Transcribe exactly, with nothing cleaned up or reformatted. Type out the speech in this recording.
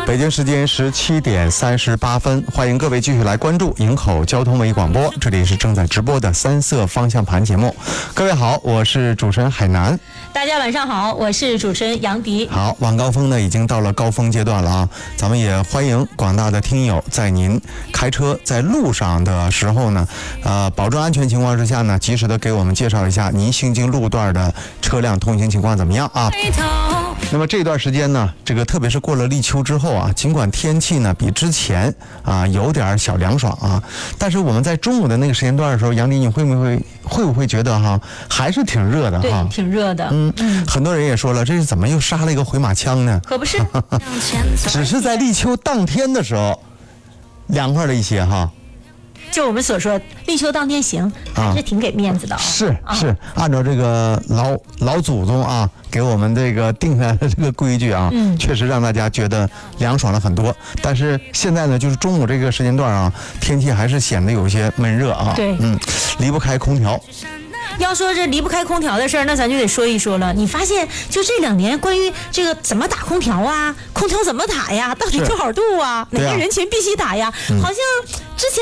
北京时间十七点三十八分，欢迎各位继续来关注营口交通文艺广播，这里是正在直播的三色方向盘节目。各位好，我是主持人海南。 大家晚上好，我是主持人杨迪。 好，晚高峰呢已经到了高峰阶段了啊，咱们也欢迎广大的听友在您开车在路上的时候呢，呃，保证安全情况之下呢，及时的给我们介绍一下您行经路段的车辆通行情况怎么样啊？那么这段时间呢，这个特别是过了立秋之后啊，尽管天气呢比之前啊有点小凉爽啊，但是我们在中午的那个时间段的时候，杨迪你会不会会不会觉得哈还是挺热的哈？ 对，挺热的。 嗯嗯，很多人也说了，这是怎么又杀了一个回马枪呢？ 可不是， 只是在立秋当天的时候凉快了一些哈。 就我们所说，立秋当天行，还是挺给面子的、哦啊。是是，按照这个老老祖宗啊给我们这个定下来的这个规矩啊，嗯，确实让大家觉得凉爽了很多。但是现在呢，就是中午这个时间段啊，天气还是显得有一些闷热啊。 对， 嗯，离不开空调。 要说这离不开空调的事儿，那咱就得说一说了。你发现就这两年关于这个怎么打空调啊，空调怎么打呀，到底多少度啊，哪个人群必须打呀，嗯、好像之前。